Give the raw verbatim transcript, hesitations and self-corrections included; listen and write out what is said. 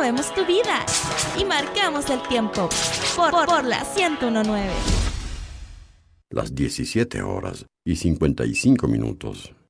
movemos tu vida y marcamos el tiempo por, por, por la ciento diecinueve. Las diecisiete horas y cincuenta y cinco minutos.